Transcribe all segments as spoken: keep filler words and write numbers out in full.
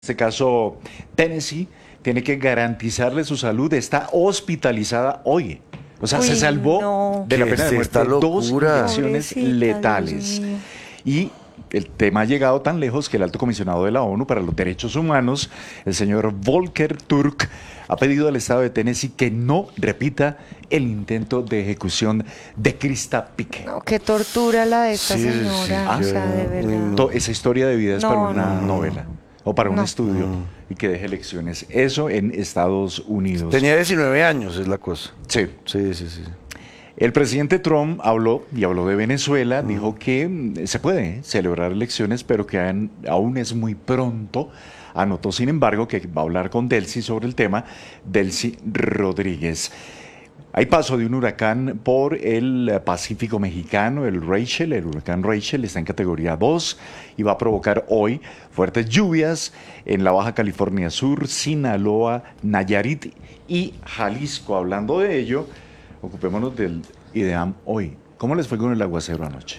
este caso, Tennessee tiene que garantizarle su salud, está hospitalizada hoy. O sea, Uy, se salvó no. de la ¿Qué pena es de muerte esta dos locura? inyecciones Pobrecita, letales. Dios mío. Y el tema ha llegado tan lejos que el alto comisionado de la ONU para los Derechos Humanos, el señor Volker Turk, ha pedido al estado de Tennessee que no repita el intento de ejecución de Krista Pique. No, qué tortura la de esta Sí, sí, señora, sí. o sea, de Ah, verdad. To- Esa historia de vida es No, para una no, no. novela o para un No. estudio y que deje lecciones. Eso en Estados Unidos. Tenía diecinueve años, es la cosa. Sí. Sí, sí, sí. El presidente Trump habló y habló de Venezuela, dijo que mm, se puede eh, celebrar elecciones, pero que aún, aún es muy pronto. Anotó, sin embargo, que va a hablar con Delcy sobre el tema, Delcy Rodríguez. Hay paso de un huracán por el eh, Pacífico mexicano, el Rachel, el huracán Rachel está en categoría dos y va a provocar hoy fuertes lluvias en la Baja California Sur, Sinaloa, Nayarit y Jalisco. Hablando de ello, ocupémonos del IDEAM hoy. ¿Cómo les fue con el aguacero anoche?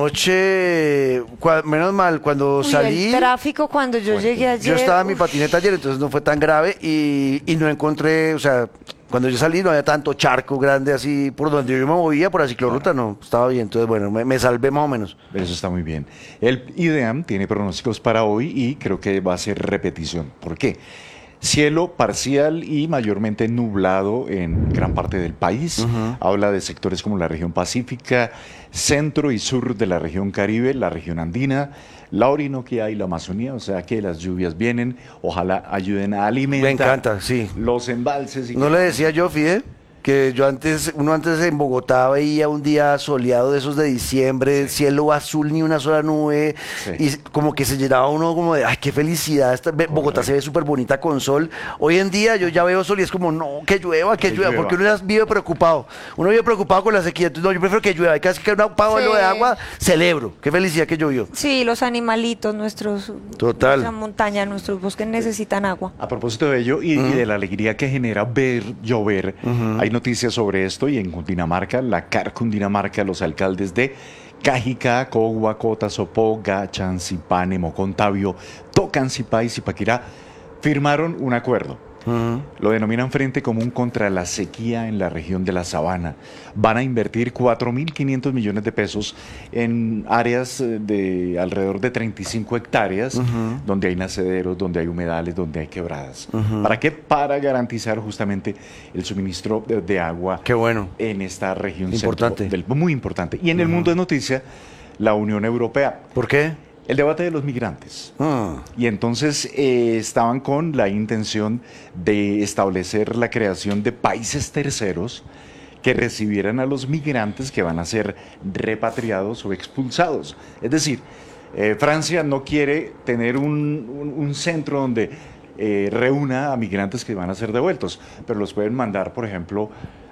Anoche, cua- menos mal, cuando Uy, salí, el tráfico cuando yo Fuerte. llegué ayer. yo estaba en mi uf, patineta ayer, entonces no fue tan grave y, y no encontré, o sea, cuando yo salí no había tanto charco grande así por donde yo me movía, por la ciclorruta no, estaba bien, entonces bueno, me, me salvé más o menos. Eso está muy bien. El IDEAM tiene pronósticos para hoy y creo que va a ser repetición. ¿Por qué? Cielo parcial y mayormente nublado en gran parte del país. Habla de sectores como la región pacífica, centro y sur de la región Caribe, la región andina, la Orinoquia y la Amazonía. O sea que las lluvias vienen, ojalá ayuden a alimentar Me encanta, sí. los embalses. Y ¿No le decía yo, Fide? Que yo antes, uno antes en Bogotá veía un día soleado de esos de diciembre, cielo azul, ni una sola nube, Sí. y como que se llenaba uno como de, ay, qué felicidad, esta- ve- Bogotá se ve súper bonita con sol. Hoy en día yo ya veo sol y es como, no, que llueva, que, Que llueva, llueva. porque uno ya vive preocupado. Uno vive preocupado con la sequía, entonces no, yo prefiero que llueva, hay casi que un pago Sí. de agua, celebro, qué felicidad que llovió. Sí, los animalitos, nuestros, Total. nuestra montaña, nuestros bosques necesitan agua. A propósito de ello y, y de la alegría que genera ver llover, hay noticias sobre esto y en Cundinamarca, la C A R Cundinamarca, los alcaldes de Cajicá, Cogua, Cota, Sopoga, Chancipane, Mocontavio, Tocancipá y Zipaquirá firmaron un acuerdo. Lo denominan Frente Común contra la Sequía en la región de la Sabana. Van a invertir cuatro mil quinientos millones de pesos en áreas eh, de alrededor de treinta y cinco hectáreas, donde hay nacederos, donde hay humedales, donde hay quebradas. ¿Para qué? Para garantizar justamente el suministro de, de agua Qué bueno. en esta región Importante. centro del- muy importante. Y en el mundo de noticias, la Unión Europea. ¿Por qué? El debate de los migrantes. Ah. Y entonces eh, estaban con la intención de establecer la creación de países terceros que recibieran a los migrantes que van a ser repatriados o expulsados. Es decir, eh, Francia no quiere tener un, un- un centro donde eh, reúna a migrantes que van a ser devueltos, pero los pueden mandar, por ejemplo,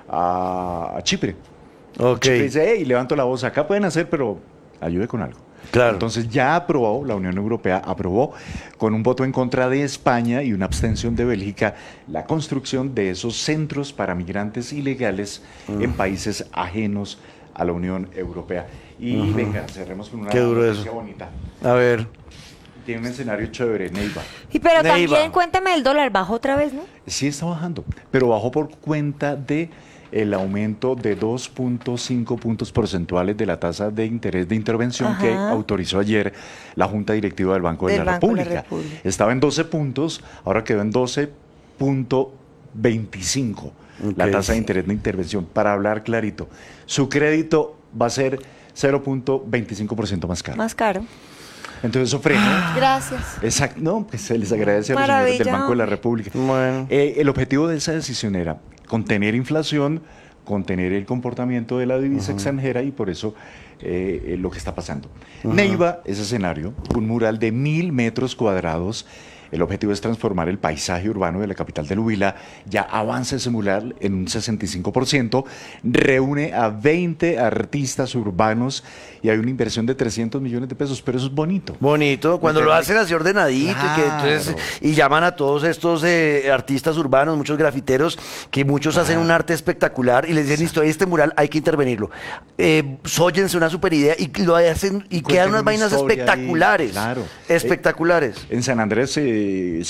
a, a Chipre. Ok. Chipre dice, hey, levanto la voz, acá pueden hacer, pero ayude con algo. Claro. Entonces ya aprobó, la Unión Europea aprobó con un voto en contra de España y una abstención de Bélgica la construcción de esos centros para migrantes ilegales en países ajenos a la Unión Europea. Y venga, cerremos con una Qué duro noticia eso. bonita. A ver. Tiene un escenario chévere, Neiva. Y pero Neiva. también cuéntame el dólar bajó otra vez, ¿no? Sí está bajando, pero bajó por cuenta de el aumento de dos punto cinco puntos porcentuales de la tasa de interés de intervención Ajá. que autorizó ayer la Junta Directiva del Banco de, Del la, Banco de la República. República. Estaba en doce puntos, ahora quedó en doce punto veinticinco la Ok. tasa de interés de intervención. Para hablar clarito, su crédito va a ser cero punto veinticinco por ciento más caro. Más caro. Entonces eso frena. Gracias. Exacto, no, pues se les agradece a los señores del Maravilla. Banco de la República. Bueno. Eh, el objetivo de esa decisión era contener inflación, contener el comportamiento de la divisa extranjera y por eso eh, eh, lo que está pasando. Neiva, ese escenario, un mural de mil metros cuadrados. El objetivo es transformar el paisaje urbano de la capital del Huila. Ya avanza ese mural en un sesenta y cinco por ciento. Reúne a veinte artistas urbanos y hay una inversión de trescientos millones de pesos, pero eso es bonito. Bonito, cuando lo Meterle- hacen así ordenadito y que Claro. entonces y llaman a todos estos eh, artistas urbanos, muchos grafiteros, que muchos hacen un arte espectacular y les dicen, listo, este mural hay que intervenirlo. Eh, sóyense una super idea y lo hacen y Cuenten quedan unas una vainas historia ahí, espectaculares. claro. Espectaculares. En San Andrés eh, eh,